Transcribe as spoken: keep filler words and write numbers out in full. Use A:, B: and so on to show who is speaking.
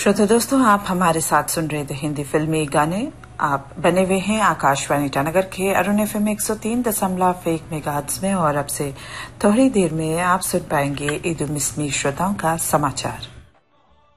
A: श्रोता दोस्तों, आप हमारे साथ सुन रहे थे हिंदी फिल्मी गाने। आप बने हुए हैं आकाशवाणी ईटानगर के अरुण एफएम एक सौ तीन दशमलव एक मेगाहर्ट्ज में और अब से थोड़ी देर में आप सुन पाएंगे ईद उल मिस्मी श्रोताओं का समाचार।